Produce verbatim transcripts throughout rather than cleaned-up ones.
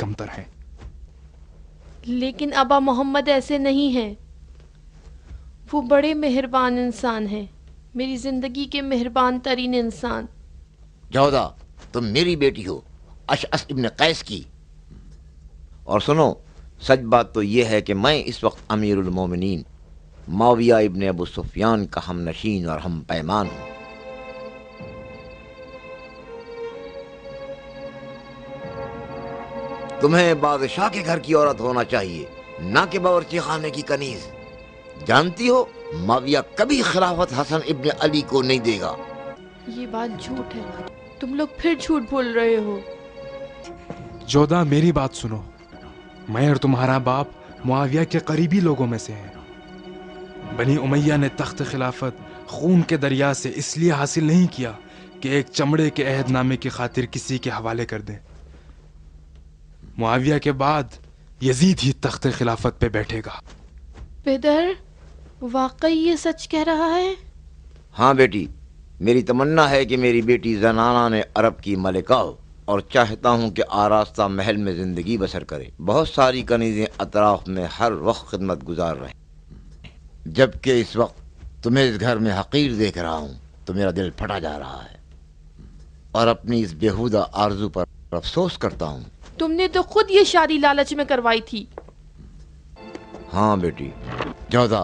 کمتر ہیں۔ لیکن ابا محمد ایسے نہیں ہیں، وہ بڑے مہربان انسان ہیں، میری زندگی کے مہربان ترین انسان۔ جودا، تم میری بیٹی ہو، اشعث ابن قیس کی، اور سنو، سچ بات تو یہ ہے کہ میں اس وقت امیر المومنین معاویہ ابن ابو سفیان کا ہم نشین اور ہم پیمان ہوں۔ تمہیں بادشاہ کے گھر کی عورت ہونا چاہیے، نہ کہ باورچی خانے کی کنیز۔ جانتی ہو معاویہ کبھی خلافت حسن ابن علی کو نہیں دے گا۔ یہ بات جھوٹ ہے، تم لوگ پھر جھوٹ بول رہے ہو۔ جودا، میری بات سنو، میں اور تمہارا باپ معاویہ کے قریبی لوگوں میں سے ہیں۔ بنی امیہ نے تخت خلافت خون کے دریا سے اس لیے حاصل نہیں کیا کہ ایک چمڑے کے عہد نامے کی خاطر کسی کے حوالے کر دیں۔ معاویہ کے بعد یزید ہی تخت خلافت پہ بیٹھے گا۔ پدر، واقعی یہ سچ کہہ رہا ہے؟ ہاں بیٹی، میری تمنا ہے کہ میری بیٹی زنانہ نے عرب کی ملکہ ہو، اور چاہتا ہوں کہ آراستہ محل میں زندگی بسر کرے۔ بہت ساری کنیزیں اطراف میں ہر وقت خدمت گزار رہیں، جبکہ اس وقت تمہیں اس گھر میں حقیر دیکھ رہا ہوں تو میرا دل پھٹا جا رہا ہے، اور اپنی اس بیہودہ آرزو پر افسوس کرتا ہوں۔ تم نے تو خود یہ شادی لالچ میں کروائی تھی۔ ہاں بیٹی جودا،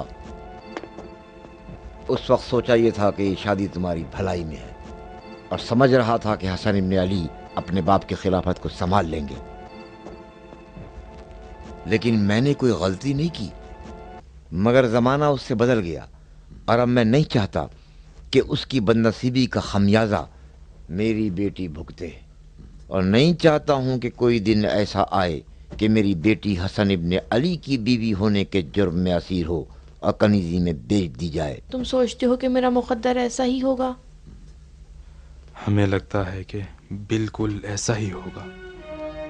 اس وقت سوچا یہ تھا کہ یہ شادی تمہاری بھلائی میں ہے، اور سمجھ رہا تھا کہ حسن ابن علی اپنے باپ کی خلافت کو سنبھال لیں گے، لیکن میں نے کوئی غلطی نہیں کی۔ مگر زمانہ اس سے بدل گیا، اور اب میں نہیں چاہتا کہ اس کی بد نصیبی کا خمیازہ میری بیٹی بھگتے، اور نہیں چاہتا ہوں کہ کوئی دن ایسا آئے کہ میری بیٹی حسن ابن علی کی بیوی ہونے کے جرم میں اسیر ہو اور کنیزی میں بیچ دی جائے۔ تم سوچتے ہو کہ میرا مقدر ایسا ہی ہوگا؟ ہمیں لگتا ہے کہ بالکل ایسا ہی ہوگا۔